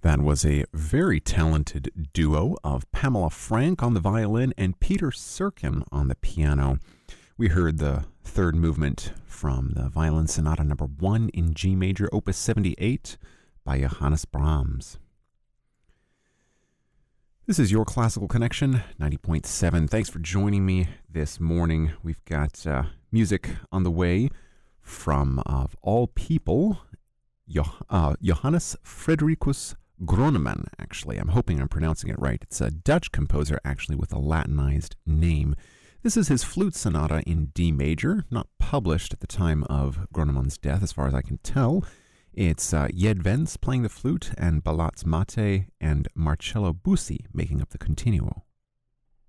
That was a very talented duo of Pamela Frank on the violin and Peter Serkin on the piano. We heard the third movement from the Violin Sonata Number 1 in G major, Opus 78 by Johannes Brahms. This is Your Classical Connection, 90.7. Thanks for joining me this morning. We've got music on the way from, of all people, Johannes Fredericus Groneman, actually. I'm hoping I'm pronouncing it right. It's a Dutch composer, actually, with a Latinized name. This is his flute sonata in D major, not published at the time of Groneman's death, as far as I can tell. It's Jed Vens playing the flute, and Balazs Mate and Marcello Busi making up the continuo.